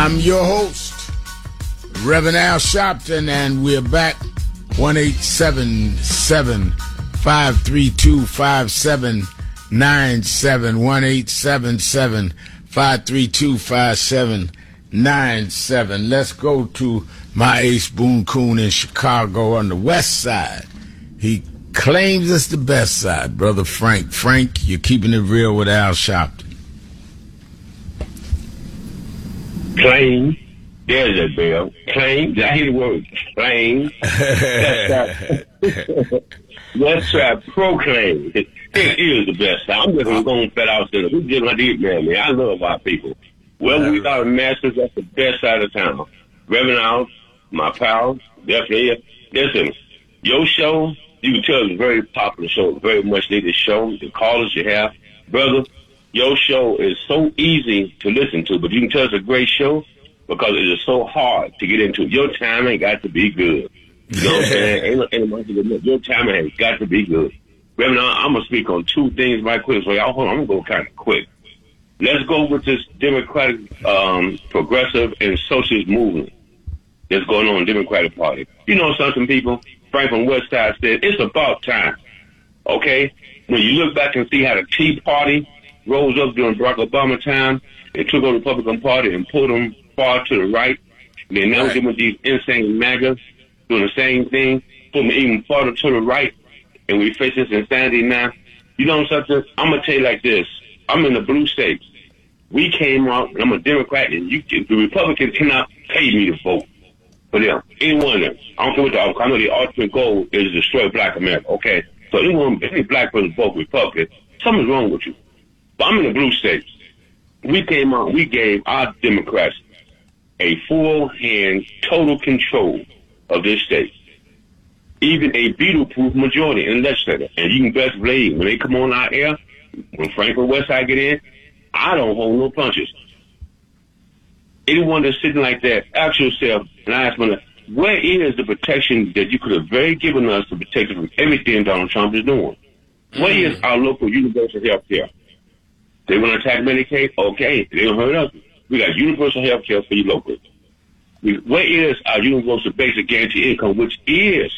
I'm your host, Reverend Al Sharpton, and we're back. 1-877-532-5797. 1-877-532-5797. Let's go to my Ace Boone Coon in Chicago on the west side. He claims it's the best side, Brother Frank. Frank, you're keeping it real with Al Sharpton. Claim. There's that bell. Claim. I hear the word claim. Let's try proclaim. It is the best side. I'm just going to flat out say we just like it, man. I love our people. Well, we got a Masters. That's the best side of town. Reverend Al, my pal, definitely. Listen, your show, you can tell it's a very popular show, very much needed show. The callers you have, brother, your show is so easy to listen to, but you can tell it's a great show because it is so hard to get into. Your timing got to be good. You know what I'm saying? Your timing has got to be good. Reverend, I'm going to speak on two things right quick. So y'all, hold on, I'm going to go kind of quick. Let's go with this Democratic, progressive, and socialist movement that's going on in the Democratic Party. You know something, people? Frank from West Side said, it's about time. Okay? When you look back and see how the Tea Party rose up during Barack Obama time and took over the Republican Party and pulled them far to the right, and then now with these insane MAGA doing the same thing, put them even farther to the right, and we face this insanity now. You know something? I'm going to tell you like this. I'm in the blue states. We came out, and I'm a Democrat, and the Republicans cannot pay me to vote for them. Any one of them. I don't care what the outcome. I know the ultimate goal is to destroy black America, okay? So any black person vote Republican, something's wrong with you. But I'm in the blue states. We came out, we gave our Democrats a full-hand, total control of this state. Even a veto-proof majority in the legislature. And you can best believe, when they come on our air, when Franklin Westside get in, I don't hold no punches. Anyone that's sitting like that, ask yourself, and I ask myself, where is the protection that you could have very given us to protect us from everything Donald Trump is doing? Where is our local universal health care? They want to attack Medicaid? Okay, they don't hurt us. We got universal health care for you locally. Where is our universal basic guaranteed income, which is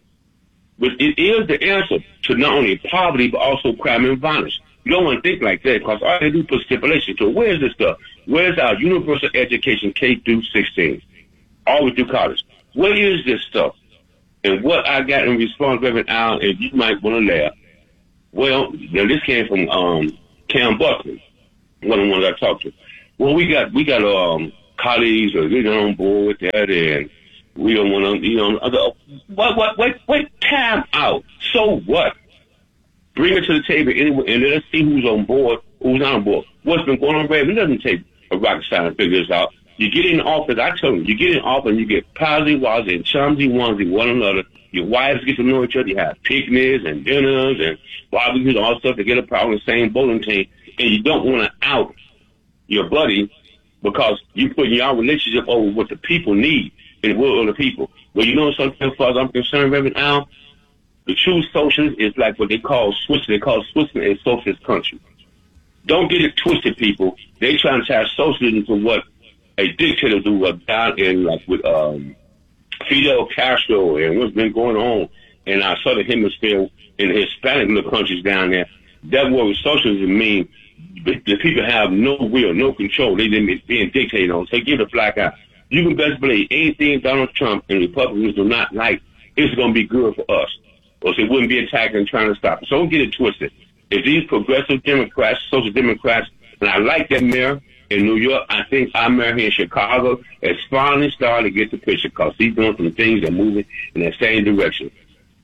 the answer to not only poverty, but also crime and violence. You don't want to think like that because all they do put stipulation to it. Where's this stuff? Where's our universal education K through 16? All we do college. Where is this stuff? And what I got in response, Reverend Al, and you might want to laugh. Well, now this came from Cam Buckley, one of the ones I talked to. Well, we got colleagues or getting on board with that, and we don't want to, wait, time out. So what? Bring it to the table anyway, and let's see who's on board, who's not on board. What's been going on, Reverend? It doesn't take a rocket science to figure this out. You get in office, I tell you, you get in office and you get palsy, wazzy, and chumsy, onesie, one another. Your wives get to know each other. You have picnics and dinners and barbecues and all stuff to get a problem in the same bowling team. And you don't want to out your buddy because you put your relationship over what the people need and the will of the people. Well, you know something, as far as I'm concerned, Reverend Al, the true socialist is like what they call Switzerland. They call Switzerland a socialist country. Don't get it twisted, people. They trying to tie socialism to what a dictator do down in like with Fidel Castro and what's been going on in our southern hemisphere in the Hispanic little countries down there. That's what socialism means. The people have no will, no control. They didn't being dictated on. So give the flag out. You can best believe anything Donald Trump and Republicans do not like, it's going to be good for us. Or so it wouldn't be attacking and trying to stop it. So don't get it twisted. If these progressive Democrats, social Democrats, and I like that mayor in New York, I think our mayor here in Chicago has finally started to get the picture because he's doing some things that are moving in that same direction.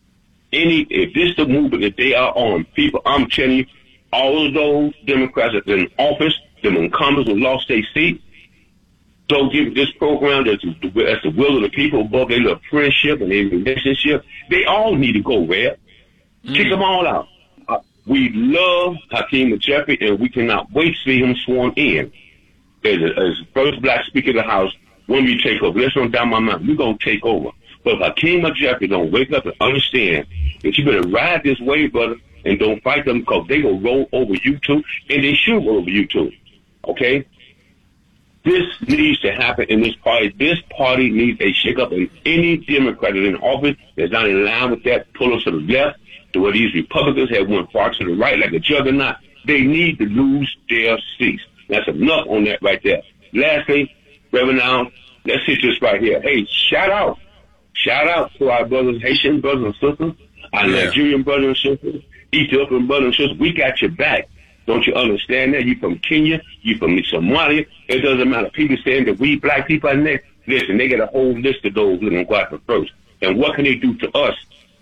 If this is the movement that they are on, people, I'm telling you, all of those Democrats that are in office, the incumbents who lost their seat, don't give this program that's the will of the people above their little friendship and their relationship. They all need to go red. Kick them all out. We love Hakeem Jeffrey, and we cannot wait to see him sworn in as first black speaker of the House when we take over. Let's run down my mouth. We're going to take over. But if Hakeem Jeffrey don't wake up and understand that you better ride this wave, brother, and don't fight them because they will roll over you too, and they should roll over you too. Okay? This needs to happen in this party. This party needs a shakeup, and any Democrat in office that's not in line with that, pull us to the left, to where these Republicans have went far to the right like a juggernaut. They need to lose their seats. That's enough on that right there. Lastly, Reverend Al, let's hit this right here. Hey, shout out to our brothers, Haitian brothers and sisters, our Nigerian brothers and sisters, Ethiopian brothers and sisters. We got your back. Don't you understand that? You from Kenya, you from Somalia. It doesn't matter. People saying that we black people are next. Listen, they got a whole list of those who don't go after first. And what can they do to us?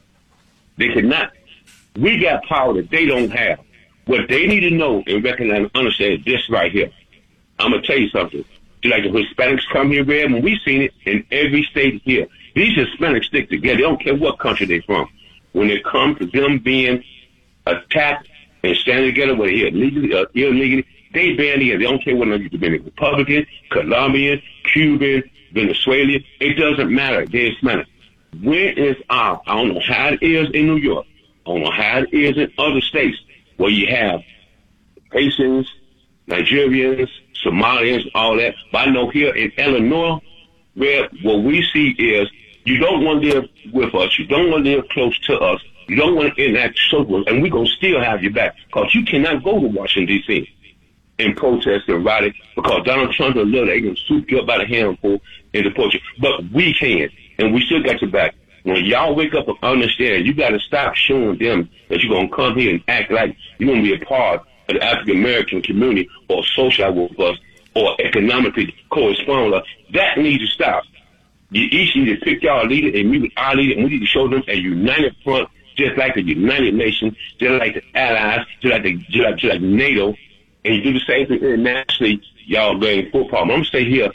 They cannot. We got power that they don't have. What they need to know and recognize and understand is this right here. I'm going to tell you something. Just like the Hispanics come here, Red, when we seen it in every state here, these Hispanics stick together. They don't care what country they're from. When it comes to them being attacked and standing together, whether here legally or illegally, they band together. They don't care whether you're Republican, Colombian, Cuban, Venezuelan. It doesn't matter. They're Hispanic. Where is I don't know how it is in New York. I don't know how it is in other states where you have Haitians, Nigerians, Somalians, all that. But I know here in Illinois, where what we see is you don't want to live with us. You don't want to live close to us. You don't want to enact circles, and we're going to still have your back. Because you cannot go to Washington, D.C. and protest and rally because Donald Trump and Lil, they can swoop you up by the handful and deport you. But we can, and we still got your back. When y'all wake up and understand, you got to stop showing them that you're going to come here and act like you're going to be a part of the African-American community or socialize with us or economically correspond with us. That needs to stop. You each need to pick y'all leader and meet with our leader, and we need to show them a united front, just like the United Nations, just like the Allies, just like NATO, and you do the same thing internationally. Y'all playing football. I'm gonna stay here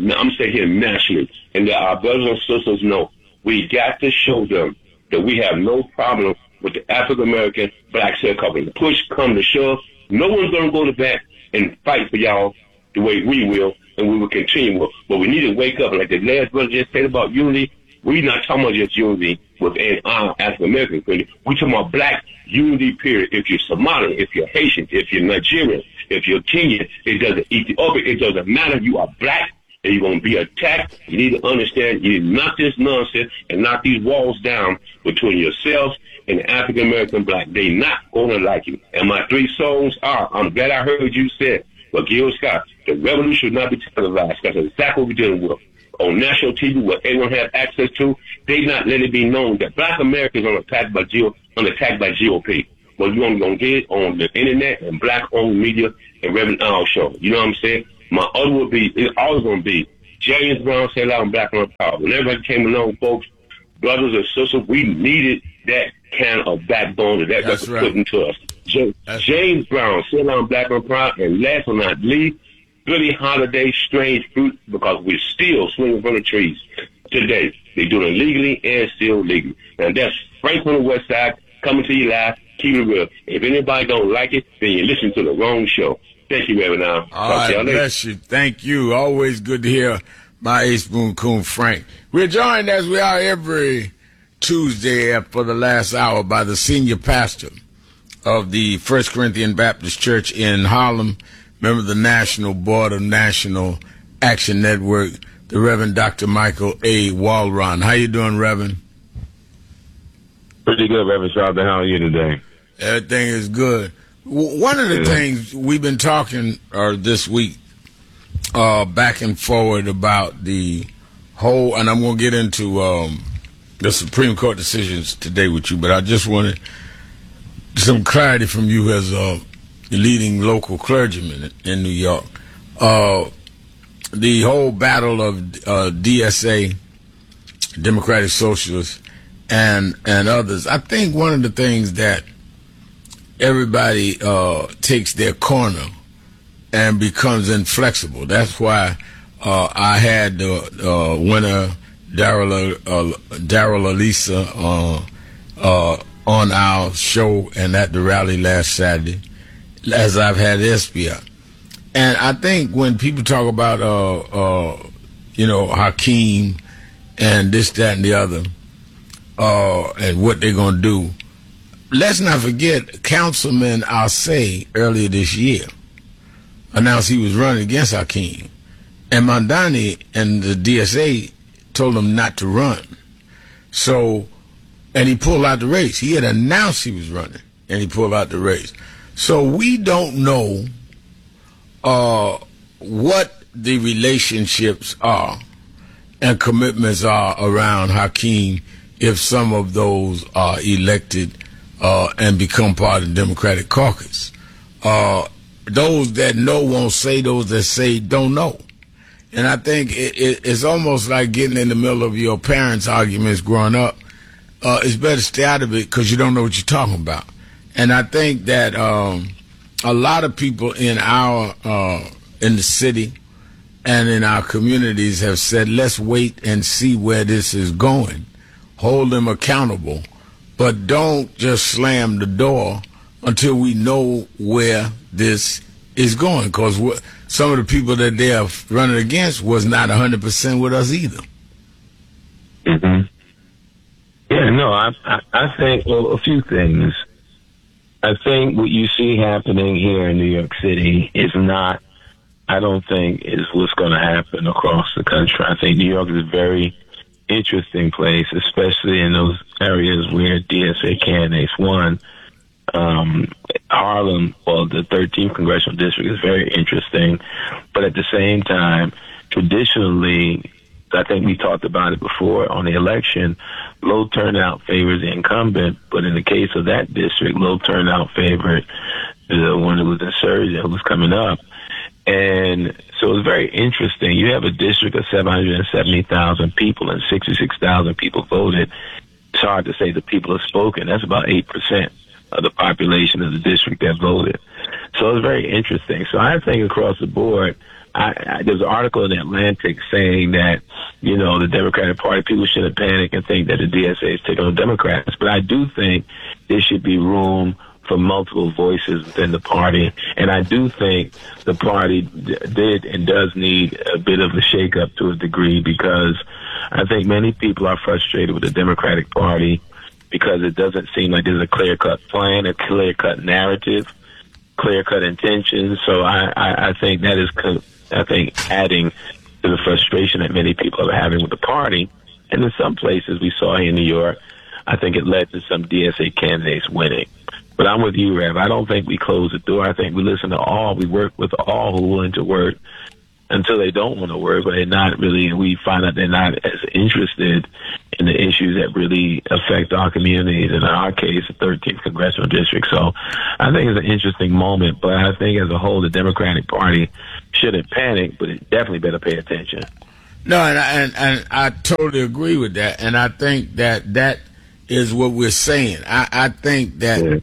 nationally, and that our brothers and sisters know we got to show them that we have no problem with the African American black sharecropping. Push come to shove, no one's gonna go to bat and fight for y'all the way we will, and we will continue. But we need to wake up, like the last brother just said about unity. We're not talking about just unity within our African American community. We're talking about black unity, period. If you're Somali, if you're Haitian, if you're Nigerian, if you're Kenyan, it doesn't Ethiopian, it doesn't matter. You are black and you're going to be attacked. You need to understand, you need to knock this nonsense and knock these walls down between yourselves and the African American black. They not going to like you. And my 3 songs are, I'm glad I heard you say, but Gil Scott, the revolution should not be televised. That's exactly what we're dealing with. On national TV, where everyone has access to, they not let it be known that black Americans are attacked by GOP. Well, you're only going to get it on the internet and black-owned media and Reverend Al show. You know what I'm saying? My other would be, it's always going to be, James Brown said out on Black on Power. When everybody came along, folks, brothers and sisters, we needed that kind of backbone that was put into us. James Brown said out on Black on Power, and last but not least, Billie Holiday, Strange Fruit, because we're still swinging from the trees today. They do it legally and still legally. And that's Frank from the West Side coming to you live. Keep it real. If anybody don't like it, then you listen to the wrong show. Thank you, Reverend Al. All right, bless you. Thank you. Always good to hear my Ace Boone Coon Frank. We're joined as we are every Tuesday for the last hour by the senior pastor of the First Corinthian Baptist Church in Harlem, member of the National Board of National Action Network, the Reverend Dr. Michael A. Walron. How you doing, Reverend? Pretty good, Reverend Sharp. How are you today? Everything is good. One of the things we've been talking this week, back and forward about the whole, and I'm going to get into the Supreme Court decisions today with you, but I just wanted some clarity from you as a leading local clergyman in New York. The whole battle of DSA, Democratic Socialists, and others. I think one of the things that everybody takes their corner and becomes inflexible. That's why I had the winner, Daryl Elisa, on our show and at the rally last Saturday, as I've had Espia. And I think when people talk about, Hakeem and this, that, and the other, and what they're going to do, let's not forget Councilman Arce earlier this year announced he was running against Hakeem. And Mamdani and the DSA told him not to run. So, and he pulled out the race. He had announced he was running, and he pulled out the race. So we don't know what the relationships are and commitments are around Hakeem if some of those are elected and become part of the Democratic caucus. Those that know won't say, those that say don't know. And I think it's almost like getting in the middle of your parents' arguments growing up. It's better to stay out of it because you don't know what you're talking about. And I think that a lot of people in the city and in our communities have said, let's wait and see where this is going. Hold them accountable, but don't just slam the door until we know where this is going. Because some of the people that they are running against was not 100% with us either. Mm-hmm. Yeah, no, I think, well, a few things. I think what you see happening here in New York City is not, I don't think, is what's going to happen across the country. I think New York is a very interesting place, especially in those areas where DSA candidates won. Harlem, well, the 13th Congressional District is very interesting. But at the same time, traditionally, I think we talked about it before on the election, low turnout favors the incumbent, but in the case of that district, low turnout favored the one who was insurgent, who was coming up. And so it's very interesting. You have a district of 770,000 people and 66,000 people voted. It's hard to say the people have spoken. That's about 8% of the population of the district that voted. So it's very interesting. So I think across the board, there's an article in The Atlantic saying that, you know, the Democratic Party, people shouldn't panic and think that the DSA is taking on Democrats. But I do think there should be room for multiple voices within the party. And I do think the party did and does need a bit of a shakeup to a degree, because I think many people are frustrated with the Democratic Party because it doesn't seem like there's a clear-cut plan, a clear-cut narrative, clear-cut intentions. So I think that is, adding to the frustration that many people are having with the party. And in some places we saw here in New York, I think it led to some DSA candidates winning. But I'm with you, Rev. I don't think we close the door. I think we listen to all. We work with all who are willing to work until they don't want to work, but they're not really, and we find out they're not as interested in the issues that really affect our communities, and in our case, the 13th Congressional District. So I think it's an interesting moment, but I think as a whole, the Democratic Party shouldn't panic, but it definitely better pay attention. No, and I totally agree with that, and I think that is what we're saying. I think that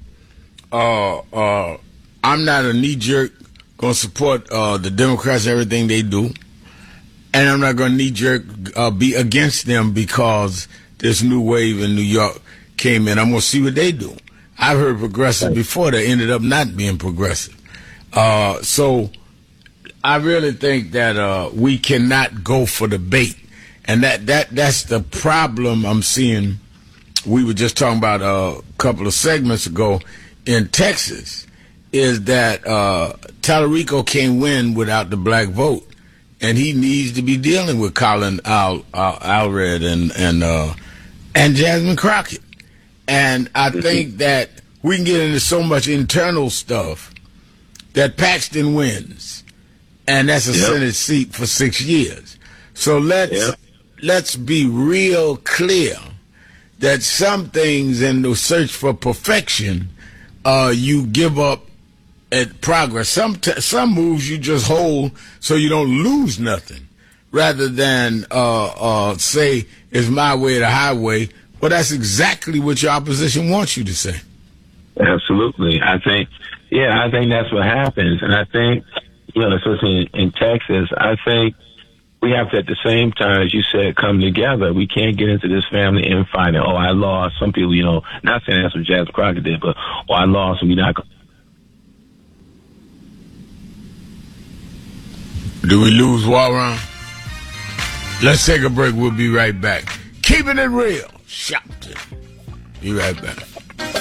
I'm not a knee-jerk going to support the Democrats and everything they do, and I'm not going to knee-jerk be against them because this new wave in New York came in. I'm going to see what they do. I've heard progressives before that ended up not being progressive. So I really think that we cannot go for the bait, and that's the problem I'm seeing. We were just talking about a couple of segments ago in Texas, is that Tallarico can't win without the black vote, and he needs to be dealing with Colin Allred and Jasmine Crockett. And I think that we can get into so much internal stuff that Paxton wins, and that's a Senate seat for 6 years. So let's be real clear that some things in the search for perfection, you give up at progress. Some moves you just hold so you don't lose nothing, rather than say it's my way or the highway. Well, that's exactly what your opposition wants you to say. Absolutely. I think that's what happens. And I think, especially in Texas, I think we have to, at the same time, as you said, come together. We can't get into this family infighting. Oh, I lost. Some people, not saying that's what Jasmine Crockett did, but, I lost, and we're not going. Do we lose Warren? Let's take a break. We'll be right back. Keeping it real. Shopton. Be right back.